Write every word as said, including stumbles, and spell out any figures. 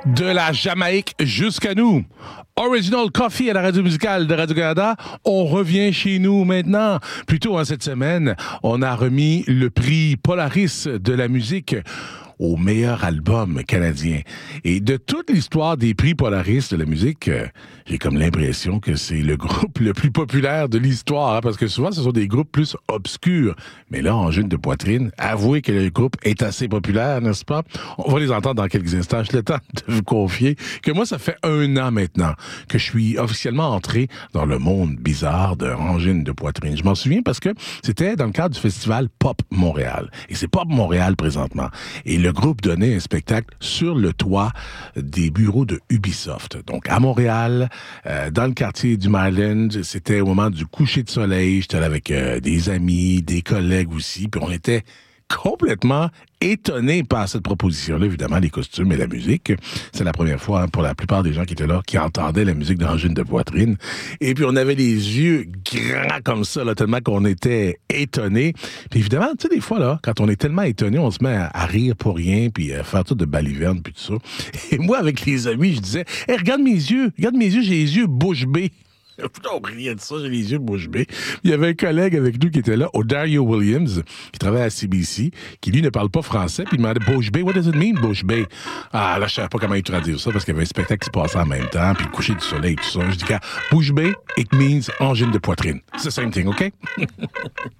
De la Jamaïque jusqu'à nous. Original Coffee à la radio musicale de Radio-Canada. On revient chez nous maintenant. Plus tôt, hein, cette semaine, on a remis le prix Polaris de la musique au meilleur album canadien. Et de toute l'histoire des prix Polaris de la musique, euh, j'ai comme l'impression que c'est le groupe le plus populaire de l'histoire, hein, parce que souvent, ce sont des groupes plus obscurs. Mais là, Angine de Poitrine, avouez que le groupe est assez populaire, n'est-ce pas? On va les entendre dans quelques instants. J'ai le temps de vous confier que moi, ça fait un an maintenant que je suis officiellement entré dans le monde bizarre de Angine de Poitrine. Je m'en souviens parce que c'était dans le cadre du festival Pop Montréal. Et c'est Pop Montréal présentement. Et le groupe donnait un spectacle sur le toit des bureaux de Ubisoft. Donc, à Montréal, euh, dans le quartier du Maryland, c'était au moment du coucher de soleil. J'étais là avec euh, des amis, des collègues aussi, puis on était complètement étonné par cette proposition-là, évidemment, les costumes et la musique. C'est la première fois, hein, pour la plupart des gens qui étaient là, qui entendaient la musique d'Angine de Poitrine. Et puis, on avait les yeux grands comme ça, là, tellement qu'on était étonnés. Puis évidemment, tu sais, des fois, là, quand on est tellement étonné, on se met à, à rire pour rien, puis à faire tout de balivernes, puis tout ça. Et moi, avec les amis, je disais, « Hey, regarde mes yeux, regarde mes yeux, j'ai les yeux bouche bée. » On riait de ça, j'ai les yeux bouche bée. Il y avait un collègue avec nous qui était là, Dario Williams, qui travaille à C B C, qui lui ne parle pas français, puis il demandait bouche bée, what does it mean, bouche bée? Ah, là, je savais pas comment il traduire ça, parce qu'il y avait un spectacle qui se passait en même temps, puis le coucher du soleil, tout ça. Je dis, bouche bée, it means angine de poitrine. It's the same thing, OK?